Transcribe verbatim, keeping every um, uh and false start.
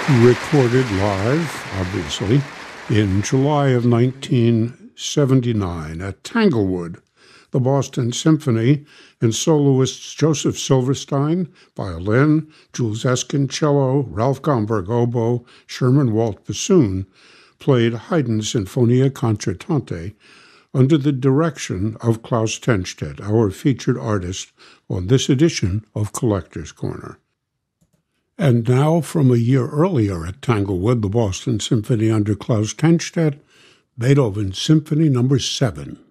Recorded live, obviously, in July of nineteen seventy-nine at Tanglewood, the Boston Symphony and soloists Joseph Silverstein, violin, Jules Eskin, cello, Ralph Gomberg, oboe, Sherman Walt, bassoon, played Haydn's Sinfonia Concertante under the direction of Klaus Tennstedt, our featured artist on this edition of Collector's Corner. And now, from a year earlier at Tanglewood, the Boston Symphony under Klaus Tennstedt, Beethoven's Symphony Number seven.